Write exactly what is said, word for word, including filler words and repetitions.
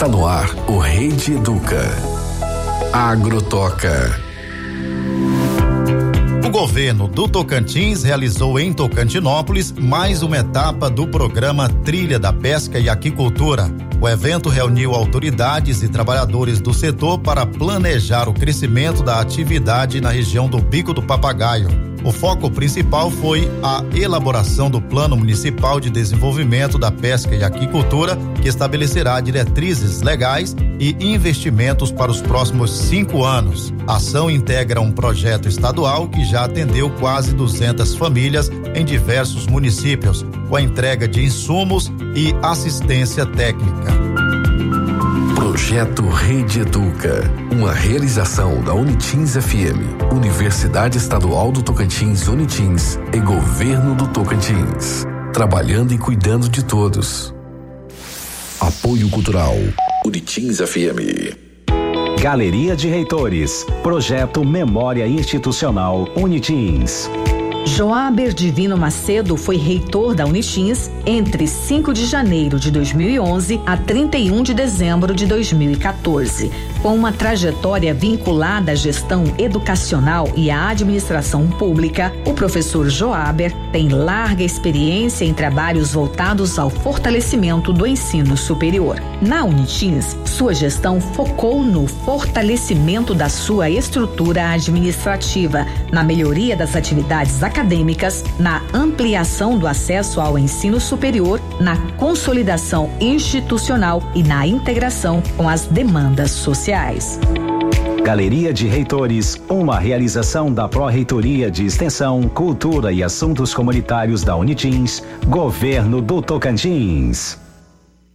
Está no ar o Rede Educa. Agrotoca. O governo do Tocantins realizou em Tocantinópolis mais uma etapa do programa Trilha da Pesca e Aquicultura. O evento reuniu autoridades e trabalhadores do setor para planejar o crescimento da atividade na região do Bico do Papagaio. O foco principal foi a elaboração do Plano Municipal de Desenvolvimento da Pesca e Aquicultura, que estabelecerá diretrizes legais e investimentos para os próximos cinco anos. A ação integra um projeto estadual que já atendeu quase duzentas famílias em diversos municípios, com a entrega de insumos e assistência técnica. Projeto Rede Educa, uma realização da Unitins F M, Universidade Estadual do Tocantins Unitins e Governo do Tocantins, trabalhando e cuidando de todos. Apoio Cultural, Unitins F M. Galeria de Reitores, Projeto Memória Institucional Unitins. Joaber Divino Macedo foi reitor da Unitins entre cinco de janeiro de dois mil e onze a trinta e um de dezembro de dois mil e quatorze. Com uma trajetória vinculada à gestão educacional e à administração pública, o professor Joaber tem larga experiência em trabalhos voltados ao fortalecimento do ensino superior. Na Unitins, sua gestão focou no fortalecimento da sua estrutura administrativa, na melhoria das atividades acadêmicas, na ampliação do acesso ao ensino superior, na consolidação institucional e na integração com as demandas sociais. Galeria de Reitores, uma realização da Pró-Reitoria de Extensão, Cultura e Assuntos Comunitários da Unitins, Governo do Tocantins.